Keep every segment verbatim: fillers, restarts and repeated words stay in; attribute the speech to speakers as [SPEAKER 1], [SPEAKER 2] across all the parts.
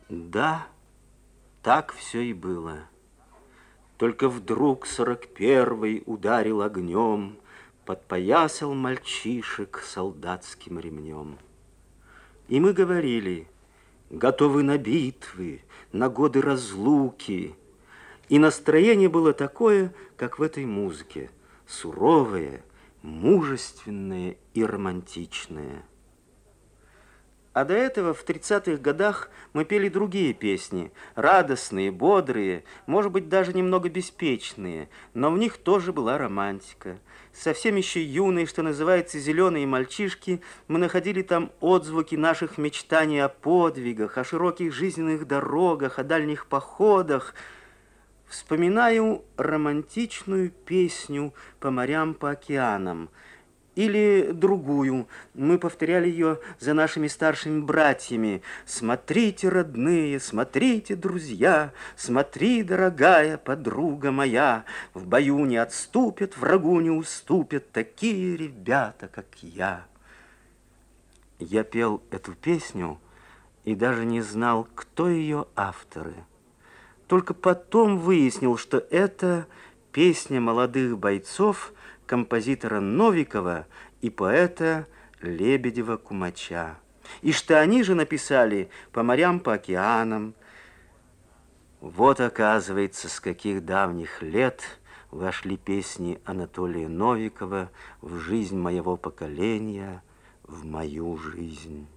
[SPEAKER 1] Да, так все и было. Только вдруг сорок первый ударил огнем, подпоясал мальчишек солдатским ремнем. И мы говорили, готовы на битвы, на годы разлуки. И настроение было такое, как в этой музыке, суровое, мужественное и романтичное. А до этого в тридцатых годах мы пели другие песни, радостные, бодрые, может быть, даже немного беспечные, но в них тоже была романтика. Совсем еще юные, что называется, зеленые мальчишки, мы находили там отзвуки наших мечтаний о подвигах, о широких жизненных дорогах, о дальних походах. Вспоминаю романтичную песню «По морям, по океанам». Или другую. Мы повторяли ее за нашими старшими братьями. «Смотрите, родные, смотрите, друзья, смотри, дорогая подруга моя, в бою не отступят, врагу не уступят такие ребята, как я». Я пел эту песню и даже не знал, кто ее авторы. Только потом выяснил, что это песня молодых бойцов композитора Новикова и поэта Лебедева-Кумача. И что они же написали «По морям, по океанам». Вот, оказывается, с каких давних лет вошли песни Анатолия Новикова в жизнь моего поколения, в мою жизнь.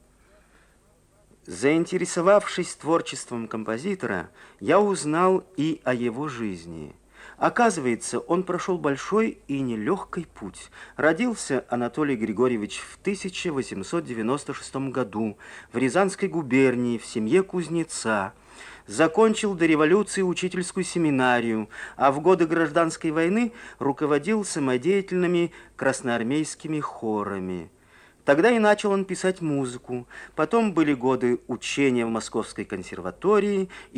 [SPEAKER 1] Заинтересовавшись творчеством композитора, я узнал и о его жизни. Оказывается, он прошел большой и нелегкий путь. Родился Анатолий Григорьевич в тысяча восемьсот девяносто шестом году в Рязанской губернии в семье кузнеца. Закончил до революции учительскую семинарию, а в годы гражданской войны руководил самодеятельными красноармейскими хорами. Тогда и начал он писать музыку. Потом были годы учения в Московской консерватории,